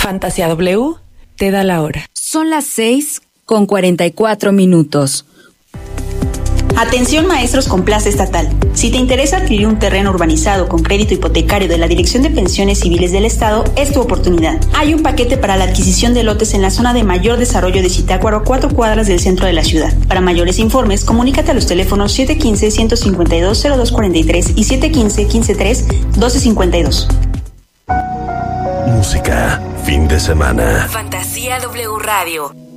Fantasía W te da la hora. Son las 6:44. Atención maestros con plaza estatal. Si te interesa adquirir un terreno urbanizado con crédito hipotecario de la Dirección de Pensiones Civiles del Estado, es tu oportunidad. Hay un paquete para la adquisición de lotes en la zona de mayor desarrollo de Zitácuaro, a 4 cuadras del centro de la ciudad. Para mayores informes, comunícate a los teléfonos 715-152-0243 y 715-153-1252. Música, fin de semana. Fantasía W Radio.